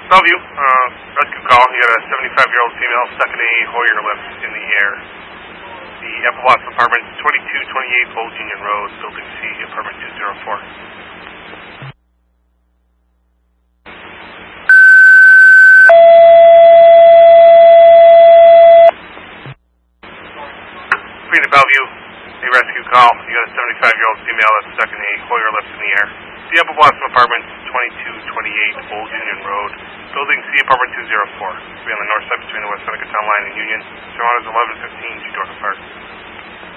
Bellevue, rescue call. You got a 75-year-old female stuck in a Hoyer lift in the air. The Apple Blossom Apartment, 2228 Old Union Road, Building C, Apartment 204. Freedom Bellevue, a rescue call. You got a 75-year-old female that's stuck in a Hoyer lift in the air. The Apple Blossom Apartment, 2228 Old Union Road, Building C, Apartment 204. Be on the north side between the West Seneca Town Line and Union. Toronto's 1115 G. Dorcas Park.